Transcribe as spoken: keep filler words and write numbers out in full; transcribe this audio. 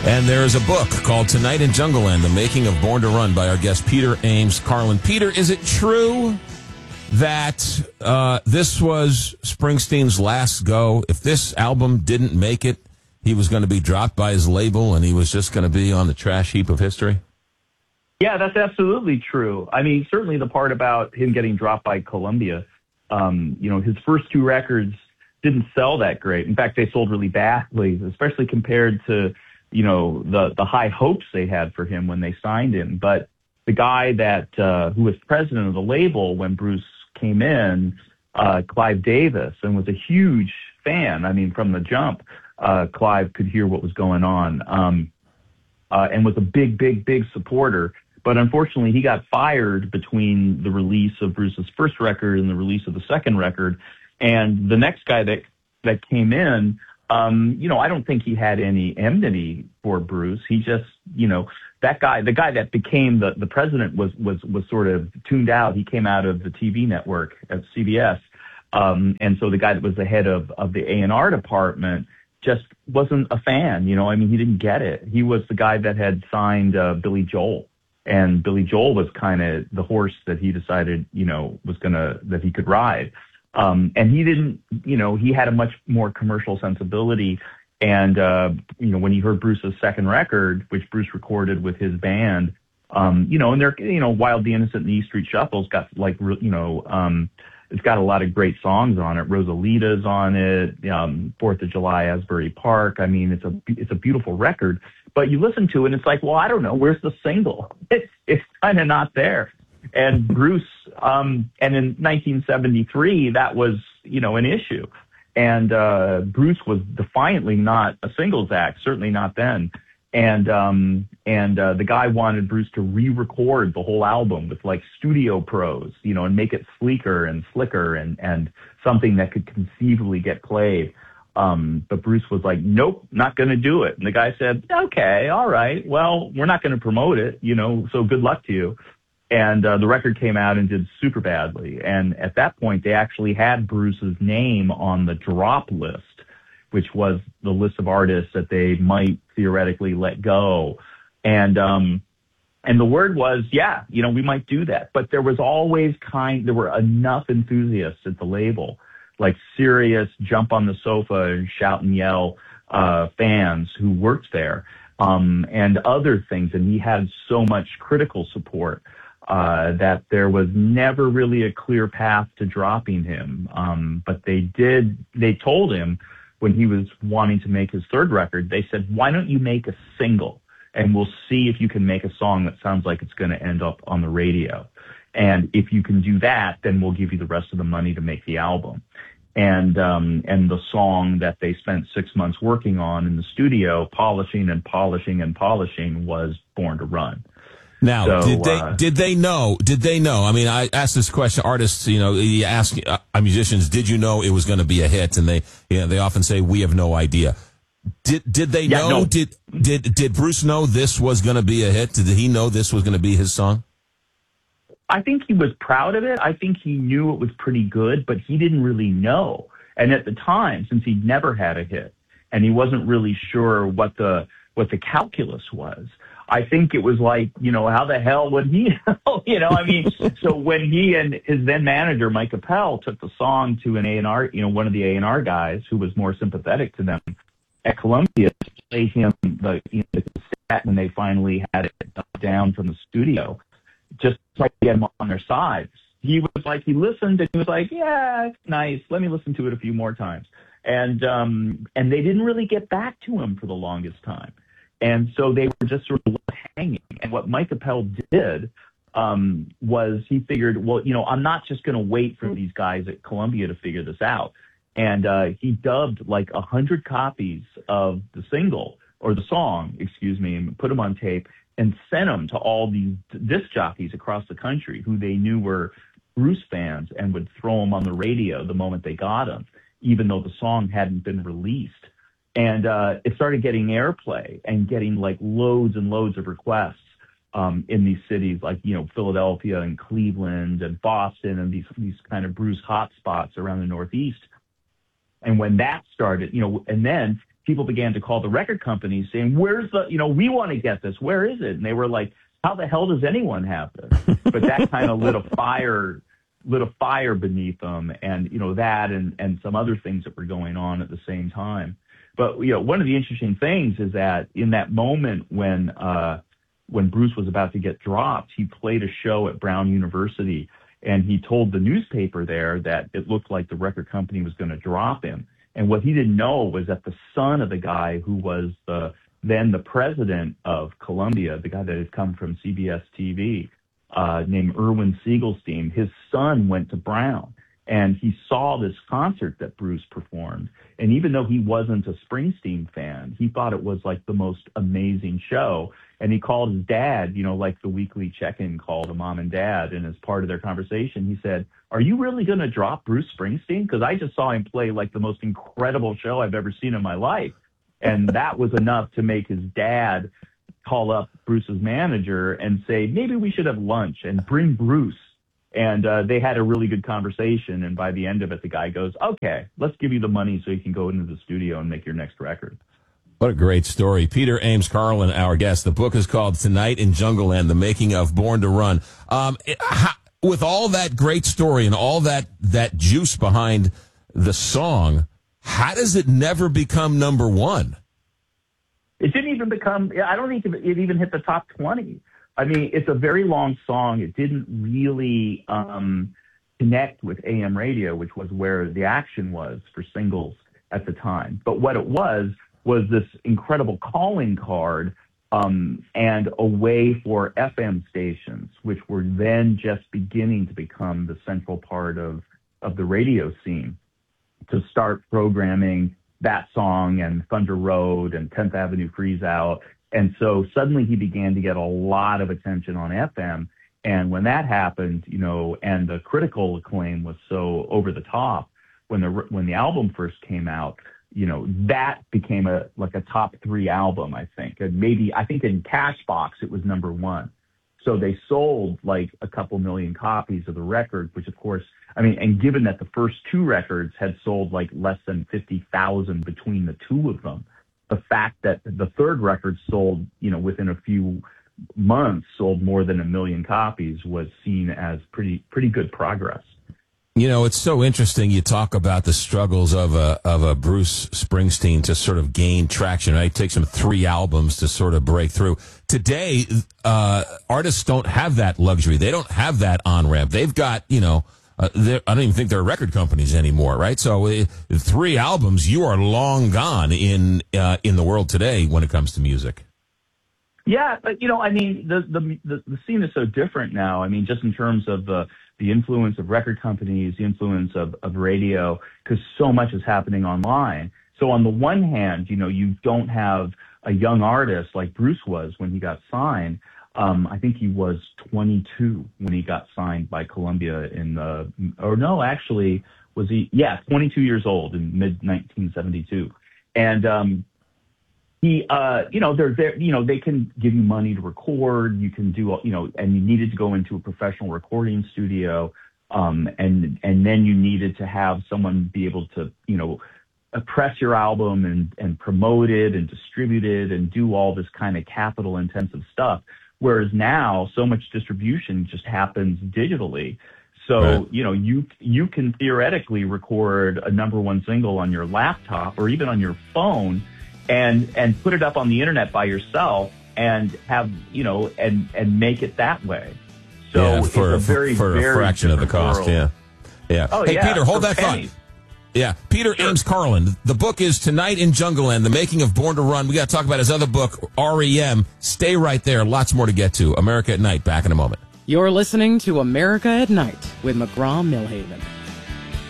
And there is a book called Tonight in Jungleland, The Making of Born to Run by our guest Peter Ames Carlin. Peter, is it true that uh, this was Springsteen's last go? If this album didn't make it, he was going to be dropped by his label and he was just going to be on the trash heap of history? Yeah, that's absolutely true. I mean, certainly the part about him getting dropped by Columbia, um, you know, his first two records didn't sell that great. In fact, they sold really badly, especially compared to, you know, the, the high hopes they had for him when they signed him. But the guy that, uh, who was president of the label when Bruce came in, uh, Clive Davis, and was a huge fan. I mean, from the jump, uh, Clive could hear what was going on, um, uh, and was a big, big, big supporter. But unfortunately, he got fired between the release of Bruce's first record and the release of the second record. And the next guy that, that came in, Um, you know, I don't think he had any enmity for Bruce. He just, you know, that guy, the guy that became the, the president was, was, was sort of tuned out. He came out of the T V network at C B S. Um, and so the guy that was the head of, of the A and R department just wasn't a fan. You know, I mean, he didn't get it. He was the guy that had signed, uh, Billy Joel, and Billy Joel was kind of the horse that he decided, you know, was gonna, that he could ride. Um, and he didn't, you know, he had a much more commercial sensibility. And, uh, you know, when he heard Bruce's second record, which Bruce recorded with his band, um, you know, and they're, you know, Wild the Innocent and the E Street Shuffle's got like, you know, um, it's got a lot of great songs on it. Rosalita's on it, um, Fourth of July, Asbury Park. I mean, it's a, it's a beautiful record, but you listen to it and it's like, well, I don't know, where's the single? It's, it's kind of not there. And Bruce, um, and in nineteen seventy-three, that was, you know, an issue. And, uh, Bruce was defiantly not a singles act, certainly not then. And, um, and, uh, the guy wanted Bruce to re-record the whole album with like studio pros, you know, and make it sleeker and slicker and, and something that could conceivably get played. Um, but Bruce was like, nope, not going to do it. And the guy said, okay, all right, well, we're not going to promote it, you know, so good luck to you. And uh, the record came out and did super badly. And at that point, they actually had Bruce's name on the drop list, which was the list of artists that they might theoretically let go. And um, and the word was, yeah, you know, we might do that. But there was always kind, there were enough enthusiasts at the label, like serious jump on the sofa and shout and yell uh, fans who worked there, um, and other things. And he had so much critical support. Uh, that there was never really a clear path to dropping him. Um, but they did, they told him when he was wanting to make his third record, they said, why don't you make a single and we'll see if you can make a song that sounds like it's going to end up on the radio. And if you can do that, then we'll give you the rest of the money to make the album. And, um, and the song that they spent six months working on in the studio, polishing and polishing and polishing, was Born to Run. Now, so, did they uh, did they know? Did they know? I mean, I asked this question. Artists, you know, you ask uh, musicians, did you know it was going to be a hit? And they, you know, they often say, we have no idea. Did did they yeah, know? No. Did did did Bruce know this was going to be a hit? Did he know this was going to be his song? I think he was proud of it. I think he knew it was pretty good, but he didn't really know. And at the time, since he'd never had a hit, and he wasn't really sure what the what the calculus was, I think it was like, you know, how the hell would he know? You know, I mean, so when he and his then manager, Mike Appel, took the song to an A and R, you know, one of the A and R guys who was more sympathetic to them at Columbia, to play him the, you know, the cassette when they finally had it down from the studio, just try to get him on their side. He was like, he listened and he was like, yeah, it's nice. Let me listen to it a few more times. And, um, and they didn't really get back to him for the longest time. And so they were just sort of left hanging. And what Mike Appel did um, was he figured, well, you know, I'm not just going to wait for these guys at Columbia to figure this out. And uh, he dubbed like a hundred copies of the single or the song, excuse me, and put them on tape and sent them to all these disc jockeys across the country who they knew were Bruce fans and would throw them on the radio the moment they got them, even though the song hadn't been released. And uh, it started getting airplay and getting like loads and loads of requests um, in these cities like, you know, Philadelphia and Cleveland and Boston and these, these kind of Bruce hotspots around the Northeast. And when that started, you know, and then people began to call the record companies saying, where's the, you know, we want to get this. Where is it? And they were like, how the hell does anyone have this? But that kind of lit a fire, lit a fire beneath them. And, you know, that and, and some other things that were going on at the same time. But, you know, one of the interesting things is that in that moment when, uh, when Bruce was about to get dropped, he played a show at Brown University, and he told the newspaper there that it looked like the record company was going to drop him. And what he didn't know was that the son of the guy who was the, then the president of Columbia, the guy that had come from C B S T V, uh, named Irwin Siegelstein, his son went to Brown, and he saw this concert that Bruce performed. And even though he wasn't a Springsteen fan, he thought it was like the most amazing show. And he called his dad, you know, like the weekly check-in call to mom and dad. And as part of their conversation, he said, are you really going to drop Bruce Springsteen? Because I just saw him play like the most incredible show I've ever seen in my life. And that was enough to make his dad call up Bruce's manager and say, maybe we should have lunch and bring Bruce. And uh, they had a really good conversation. And by the end of it, the guy goes, okay, let's give you the money so you can go into the studio and make your next record. What a great story. Peter Ames Carlin, our guest. The book is called Tonight in Jungleland, The Making of Born to Run. Um, it, how, with all that great story and all that, that juice behind the song, how does it never become number one? It didn't even become, I don't think it even hit the top twenty. I mean, it's a very long song. It didn't really um, connect with A M radio, which was where the action was for singles at the time. But what it was, was this incredible calling card um, and a way for F M stations, which were then just beginning to become the central part of, of the radio scene, to start programming that song and Thunder Road and tenth Avenue Freeze Out. And so suddenly he began to get a lot of attention on F M. And when that happened, you know, and the critical acclaim was so over the top when the, when the album first came out, you know, that became a, like a top three album, I think. And maybe, I think in Cashbox, it was number one. So they sold like a couple million copies of the record, which of course, I mean, and given that the first two records had sold like less than fifty thousand between the two of them, the fact that the third record sold, you know, within a few months, sold more than a million copies was seen as pretty, pretty good progress. You know, it's so interesting. You talk about the struggles of a of a Bruce Springsteen to sort of gain traction. Right? It takes him three albums to sort of break through. Today, uh, artists don't have that luxury. They don't have that on ramp. They've got, you know, uh, I don't even think they're record companies anymore, right? So, uh, three albums, you are long gone in uh, in the world today when it comes to music. Yeah, but you know, I mean, the the the, the scene is so different now. I mean, just in terms of the the influence of record companies, the influence of, of radio, because so much is happening online. So on the one hand, you know, you don't have a young artist like Bruce was when he got signed. Um, I think he was twenty-two when he got signed by Columbia in the, or no, actually, was he? Yeah, twenty-two years old in mid nineteen seventy-two. And, um, He, uh, you know, they're there, you know, they can give you money to record, you can do, you know, and you needed to go into a professional recording studio. Um, and, and then you needed to have someone be able to, you know, press your album and, and promote it and distribute it and do all this kind of capital intensive stuff. Whereas now so much distribution just happens digitally. So, right. you know, you, you can theoretically record a number one single on your laptop or even on your phone and and put it up on the internet by yourself and have, you know, and, and make it that way. So yeah, for, it's a very, for very a fraction of the cost, world. yeah. Yeah. Oh, hey, yeah, Peter, hold that pennies. thought. Yeah, Peter sure. Ames Carlin. The book is Tonight in Jungleland, The Making of Born to Run. We got to talk about his other book, R E M. Stay right there. Lots more to get to. America at Night. Back in a moment. You're listening to America at Night with McGraw-Milhaven.